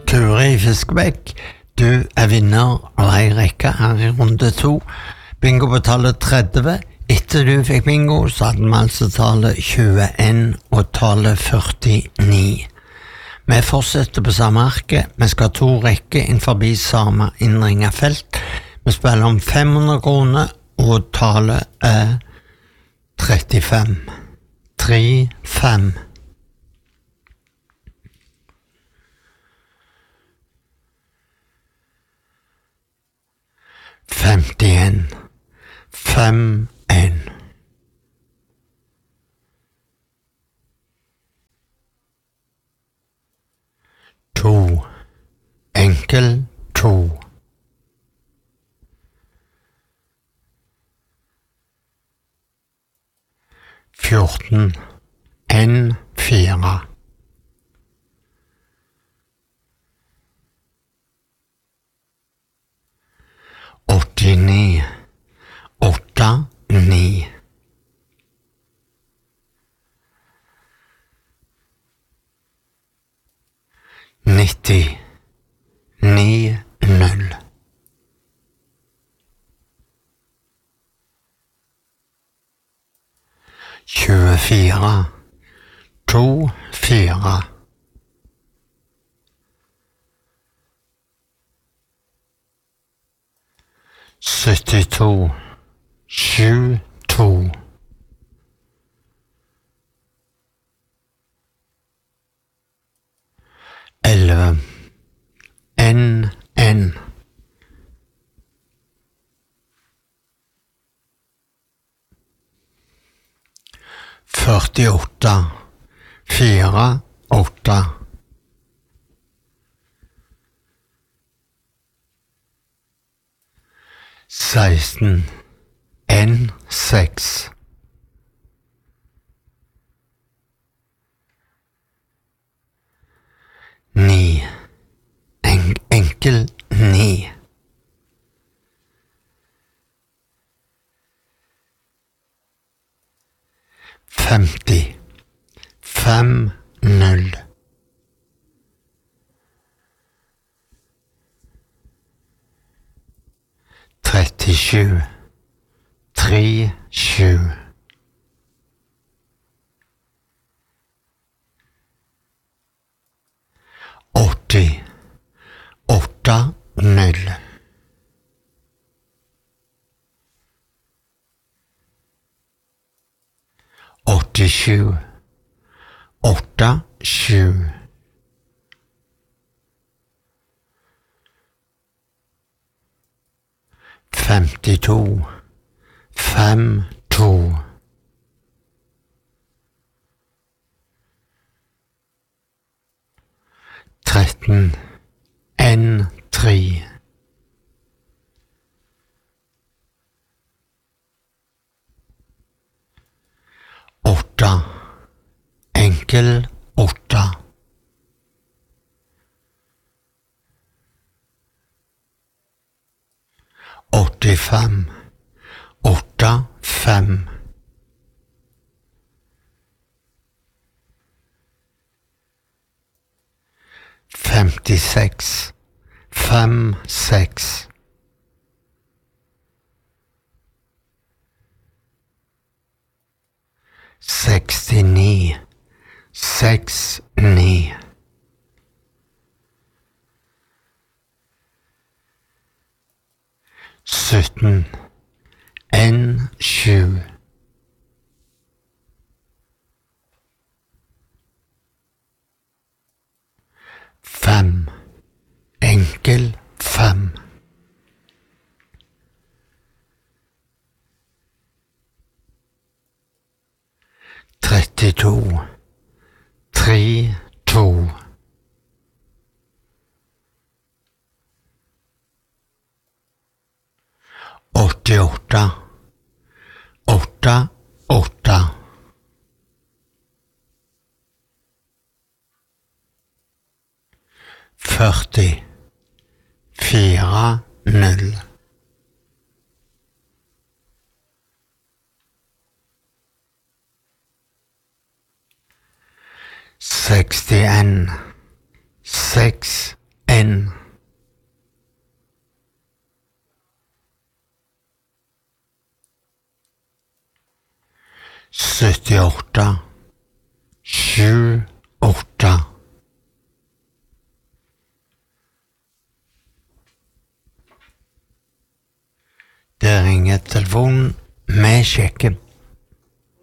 Turi Fiskebekk, du vinner av en rekke her I runde 2. Bingo på tallet 30. Etter du fikk bingo, så hadde vi altså tallet 21 og tallet 49. Vi fortsetter på samme arke. Vi skal ha 2 rekker innenfor samme innringet felt. Vi spiller om 500 kroner, og tallet 35. 35. 51. 51. 2. Enkel 2. 14. N 4. 89. 8 9. 90. 9 0. 24. 2 4. 72. 7 2. 11. N N. 48. 4 8. 16. N 6. 9. Enkel 9. 50. 5 0. 37. 3 7. 80. 8 0. 87. 8 7. 52. 5 2. 13. N 3. 8. Enkel 8. 85. 8 5. 56. 5 6. 69. 6 9. 17. N 7. 5. Enkel 5. 32. 3 2. 88. 8 8. 40. 4 0. 61. 6 21 78 78. Det ringer telefonen. Vi sjekker.